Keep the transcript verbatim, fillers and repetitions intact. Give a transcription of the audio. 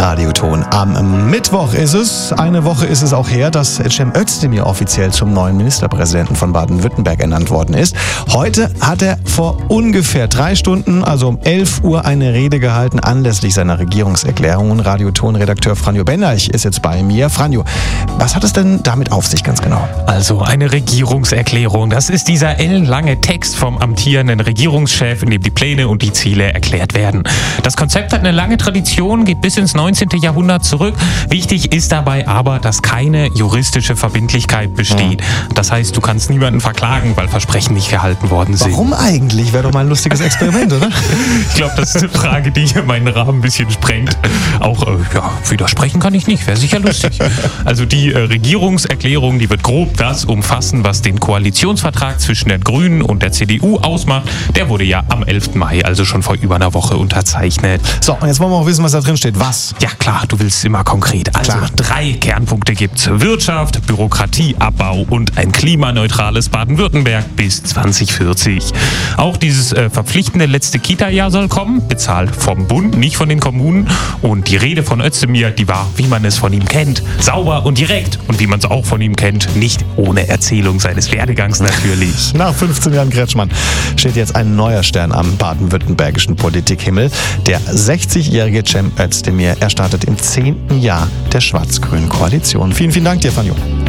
Radioton. Am Mittwoch ist es, eine Woche ist es auch her, dass Cem Özdemir offiziell zum neuen Ministerpräsidenten von Baden-Württemberg ernannt worden ist. Heute hat er vor ungefähr drei Stunden, also um elf Uhr, eine Rede gehalten anlässlich seiner Regierungserklärung. Und Radioton-Redakteur Franjo Benderch ist jetzt bei mir. Franjo, was hat es denn damit auf sich ganz genau? Also eine Regierungserklärung, das ist dieser ellenlange Text vom amtierenden Regierungschef, in dem die Pläne und die Ziele erklärt werden. Das Konzept hat eine lange Tradition, geht bis ins neunzehnten Jahrhundert zurück. Wichtig ist dabei aber, dass keine juristische Verbindlichkeit besteht. Das heißt, du kannst niemanden verklagen, weil Versprechen nicht gehalten worden sind. Warum eigentlich? Wäre doch mal ein lustiges Experiment, oder? Ich glaube, das ist eine Frage, die hier meinen Rahmen ein bisschen sprengt. Auch, äh, ja, widersprechen kann ich nicht, wäre sicher lustig. Also die äh, Regierungserklärung, die wird grob das umfassen, was den Koalitionsvertrag zwischen den Grünen und der C D U ausmacht. Der wurde ja am elften Mai, also schon vor über einer Woche unterzeichnet. So, und jetzt wollen wir auch wissen, was da drin steht. Was? Ja klar, du willst immer konkret. Also Klar. drei Kernpunkte gibt's. Wirtschaft, Bürokratieabbau und ein klimaneutrales Baden-Württemberg bis zwanzig vierzig. Auch dieses äh, verpflichtende letzte Kita-Jahr soll kommen, bezahlt vom Bund, nicht von den Kommunen. Und die Rede von Özdemir, die war, wie man es von ihm kennt, sauber und direkt. Und wie man es auch von ihm kennt, nicht ohne Erzählung seines Werdegangs natürlich. Nach fünfzehn Jahren Kretschmann steht jetzt ein neuer Stern am baden-württembergischen Politikhimmel. Der sechzigjährige Cem Özdemir, er startet im zehnten Jahr der schwarz-grünen Koalition. Vielen, vielen Dank dir, Franjo.